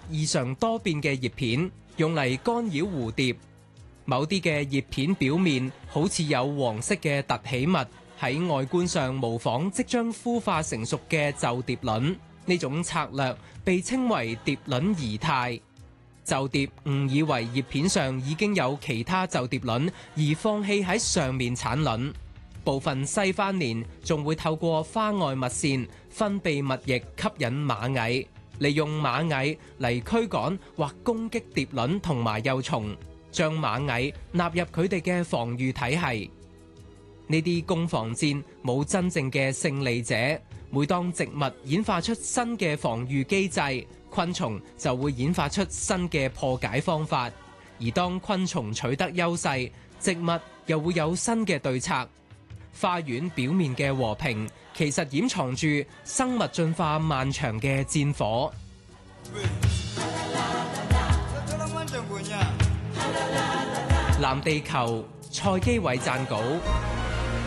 異常多變嘅葉片，用嚟干擾蝴蝶。某啲嘅葉片表面好似有黃色嘅凸起物，喺外觀上模仿即將孵化成熟嘅袖蝶卵。呢種策略被稱為蝶卵儀態。袖蝶誤以為葉片上已經有其他袖蝶卵，而放棄喺上面產卵。部分西番蓮仲會透過花外蜜腺分泌蜜液吸引螞蟻，利用螞蟻嚟驅趕或攻擊蝶卵同埋幼蟲，將螞蟻納入佢哋嘅防禦體系。呢啲攻防戰冇真正嘅勝利者。每當植物演化出新嘅防禦機制，昆蟲就會演化出新嘅破解方法。而當昆蟲取得優勢，植物又會有新嘅對策。花園表面嘅和平，其實掩藏住生物進化漫長嘅戰火。藍地球，蔡基偉撰稿。